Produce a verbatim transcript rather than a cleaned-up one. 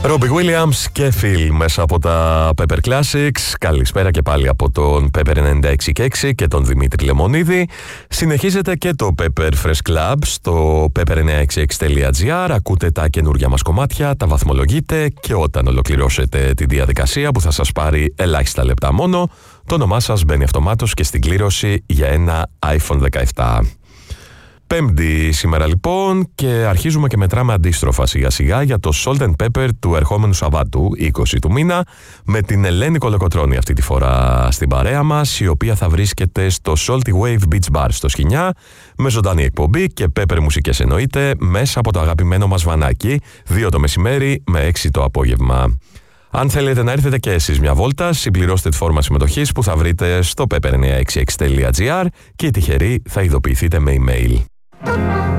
Robbie Williams και Phil μέσα από τα Pepper Classics. Καλησπέρα και πάλι από τον Pepper ενενήντα έξι και έξι και τον Δημήτρη Λεμονίδη. Συνεχίζεται και το Pepper Fresh Club στο pepper εννιακόσια εξήντα έξι τελεία gr. Ακούτε τα καινούργια μας κομμάτια, τα βαθμολογείτε και όταν ολοκληρώσετε τη διαδικασία που θα σας πάρει ελάχιστα λεπτά μόνο, το όνομά σας μπαίνει αυτομάτως και στην κλήρωση για ένα άιφον δεκαεπτά. Πέμπτη σήμερα λοιπόν και αρχίζουμε και μετράμε αντίστροφα σιγά σιγά για το Salt and Pepper του ερχόμενου Σαββάτου, είκοσι του μήνα, με την Ελένη Κολοκοτρώνη αυτή τη φορά στην παρέα μας, η οποία θα βρίσκεται στο Salty Wave Beach Bar στο Σκοινιά, με ζωντανή εκπομπή και Pepper μουσικές εννοείται, μέσα από το αγαπημένο μας βανάκι, δύο το μεσημέρι με έξι το απόγευμα. Αν θέλετε να έρθετε και εσείς μια βόλτα, συμπληρώστε τη φόρμα συμμετοχής που θα βρείτε στο pepper εννιακόσια εξήντα έξι τελεία gr και οι τυχεροί θα ειδοποιηθείτε με email.